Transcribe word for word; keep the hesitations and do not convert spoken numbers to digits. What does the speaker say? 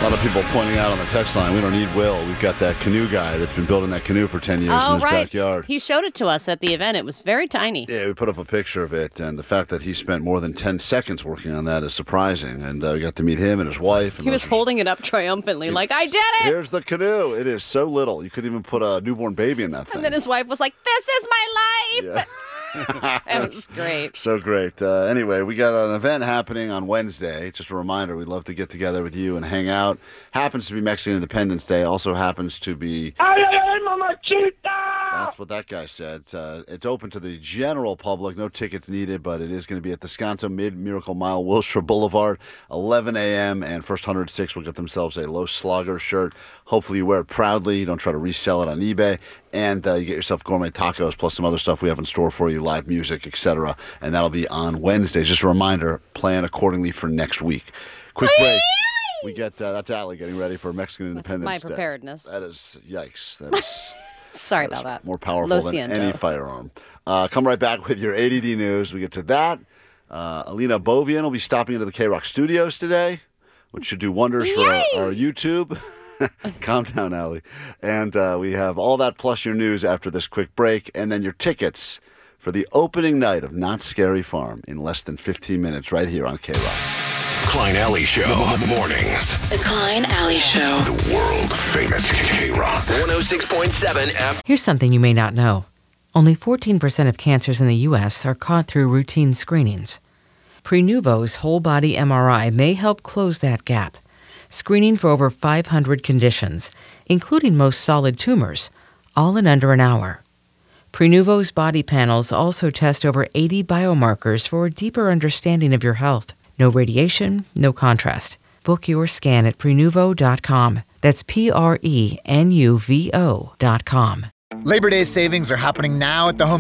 lot of people pointing out on the text line, we don't need Will. We've got that canoe guy that's been building that canoe for ten years oh, in his right. backyard. He showed it to us at the event. It was very tiny. Yeah, we put up a picture of it, and the fact that he spent more than ten seconds working on that is surprising. And uh, we got to meet him and his wife. And he was holding it up triumphantly, like, I did it! Here's the canoe. It is so little. You couldn't even put a newborn baby in that thing. And then his wife was like, this is my life! Yeah. That was great. So great. Uh, anyway, we got an event happening on Wednesday. Just a reminder, we'd love to get together with you and hang out. Happens to be Mexican Independence Day. Also happens to be... That's what that guy said. Uh, it's open to the general public. No tickets needed, but it is going to be at the Descanso Mid Miracle Mile, Wilshire Boulevard, eleven a.m. And first one hundred six will get themselves a Los Slogger shirt. Hopefully you wear it proudly. You don't try to resell it on eBay. And uh, you get yourself gourmet tacos plus some other stuff we have in store for you, live music, et cetera. And that'll be on Wednesday. Just a reminder, plan accordingly for next week. Quick break. We get, uh, that's Allie getting ready for Mexican Independence Day. That's my preparedness. That is, yikes. That is... Sorry that about that. More powerful than any firearm. Uh, come right back with your A D D news. We get to that. Uh, Alina Bovian will be stopping into the K-Rock studios today, which should do wonders for our, our YouTube. Calm down, Allie. And uh, we have all that plus your news after this quick break, and then your tickets for the opening night of Not Scary Farm in less than fifteen minutes right here on K-Rock. Klein Alley Show. Mornings. The Klein Alley Show. The world famous K-Rock. one oh six point seven F. Here's something you may not know. Only fourteen percent of cancers in the U S are caught through routine screenings. Prenuvo's whole body M R I may help close that gap. Screening for over five hundred conditions, including most solid tumors, all in under an hour. Prenuvo's body panels also test over eighty biomarkers for a deeper understanding of your health. No radiation, no contrast. Book your scan at Prenuvo dot com. That's P R E N U V O dot com. Labor Day savings are happening now at the Home